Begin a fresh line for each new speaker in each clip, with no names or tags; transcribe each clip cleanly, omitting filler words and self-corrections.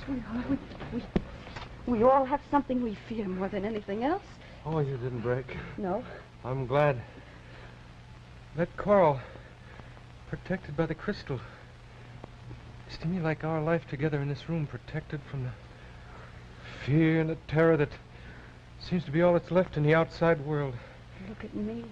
sweetheart. We all have something we fear more than anything else.
Oh, you didn't break.
No.
I'm glad. That coral, protected by the crystal. It's to me like our life together in this room, protected from the fear and the terror that seems to be all that's left in the outside world.
Look at me.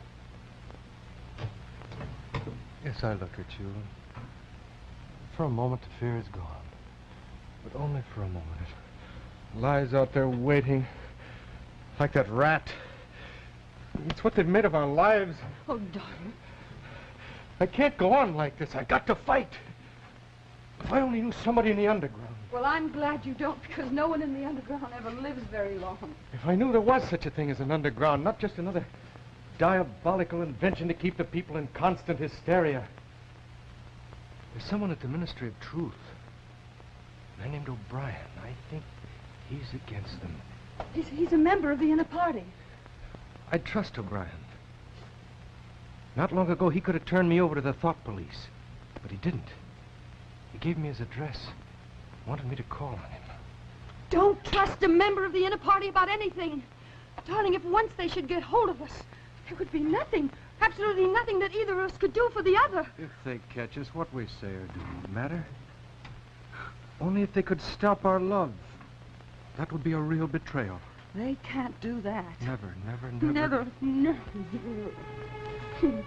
Yes, I look at you. For a moment, the fear is gone. But only for a moment. It lies out there waiting, like that rat. It's what they've made of our lives.
Oh, darling.
I can't go on like this. I've got to fight. If I only knew somebody in the underground.
Well, I'm glad you don't, because no one in the underground ever lives very long.
If I knew there was such a thing as an underground, not just another diabolical invention to keep the people in constant hysteria. There's someone at the Ministry of Truth, a man named O'Brien. I think he's against them.
He's a member of the inner party.
I trust O'Brien. Not long ago, he could have turned me over to the thought police, but he didn't. He gave me his address, wanted me to call on him.
Don't trust a member of the inner party about anything. Darling, if once they should get hold of us, there would be nothing, absolutely nothing that either of us could do for the other.
If they catch us, what we say or do won't matter. Only if they could stop our love. That would be a real betrayal.
They can't do that.
Never, never, never.
Never, never.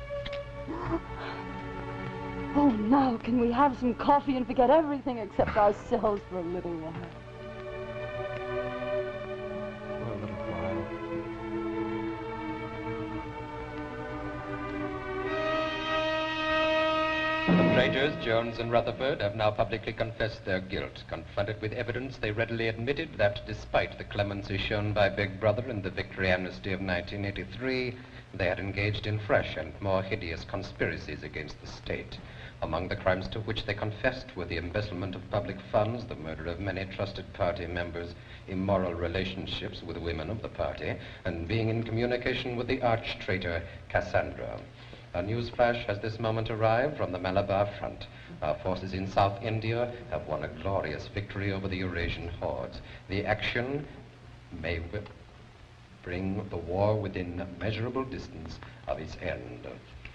Oh, now can we have some coffee and forget everything except ourselves for a little while?
For a little while.
The traitors, Jones and Rutherford, have now publicly confessed their guilt. Confronted with evidence, they readily admitted that despite the clemency shown by Big Brother in the victory amnesty of 1983, they had engaged in fresh and more hideous conspiracies against the state. Among the crimes to which they confessed were the embezzlement of public funds, the murder of many trusted party members, immoral relationships with women of the party, and being in communication with the arch-traitor Cassandra. A news flash has this moment arrived from the Malabar front. Our forces in South India have won a glorious victory over the Eurasian hordes. The action may bring the war within a measurable distance of its end.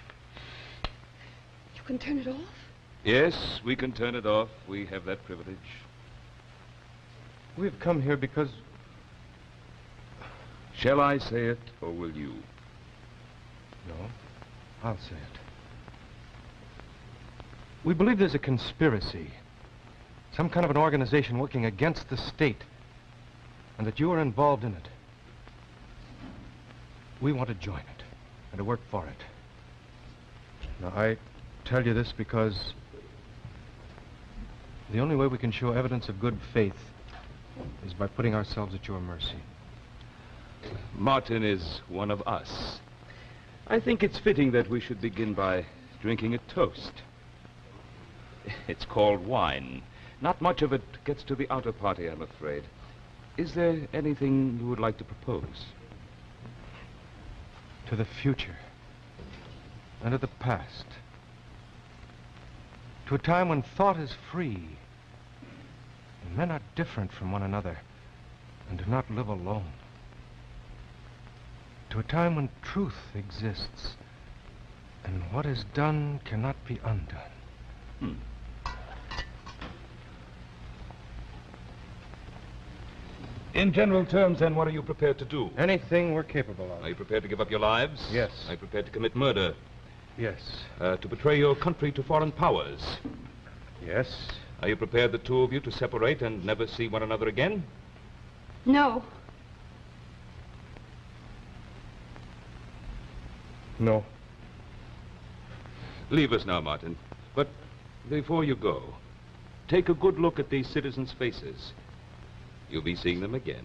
You can turn it off?
Yes, we can turn it off. We have that privilege.
We've come here because...
Shall I say it, or will you?
No, I'll say it. We believe there's a conspiracy, some kind of an organization working against the state, and that you are involved in it. We want to join it and to work for it. Now, I tell you this because the only way we can show evidence of good faith is by putting ourselves at your mercy.
Martin is one of us. I think it's fitting that we should begin by drinking a toast. It's called wine. Not much of it gets to the outer party, I'm afraid. Is there anything you would like to propose?
To the future and to the past. To a time when thought is free and men are different from one another and do not live alone. To a time when truth exists and what is done cannot be undone.
In general terms, then, what are you prepared to do?
Anything we're capable of.
Are you prepared to give up your lives?
Yes.
Are you prepared to commit murder?
Yes.
To betray your country to foreign powers?
Yes.
Are you prepared, the two of you, to separate and never see one another again?
No.
No.
Leave us now, Martin. But before you go, take a good look at these citizens' faces. You'll be seeing them again.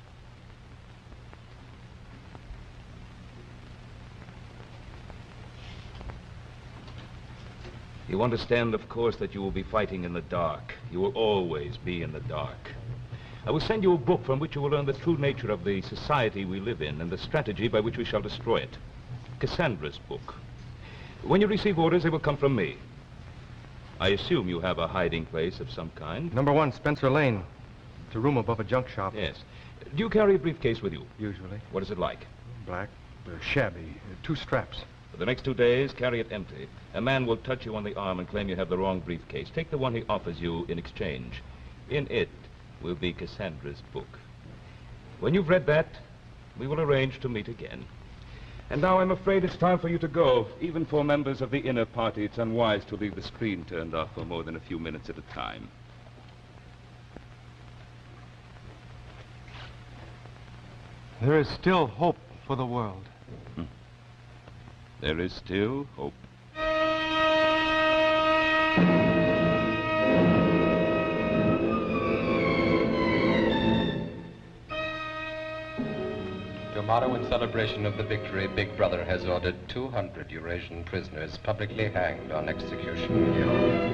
You understand, of course, that you will be fighting in the dark. You will always be in the dark. I will send you a book from which you will learn the true nature of the society we live in and the strategy by which we shall destroy it. Cassandra's book. When you receive orders, they will come from me. I assume you have a hiding place of some kind?
Number 1, Spencer Lane. It's a room above a junk shop.
Yes. Do you carry a briefcase with you?
Usually.
What is it like?
Black, shabby, 2 straps.
For the next 2 days, carry it empty. A man will touch you on the arm and claim you have the wrong briefcase. Take the one he offers you in exchange. In it will be Cassandra's book. When you've read that, we will arrange to meet again.
And now I'm afraid it's time for you to go. Even for members of the inner party, it's unwise to leave the screen turned off for more than a few minutes at a time.
There is still hope for the world.
There is still hope.
Tomorrow, in celebration of the victory, Big Brother has ordered 200 Eurasian prisoners publicly hanged on Execution Hill.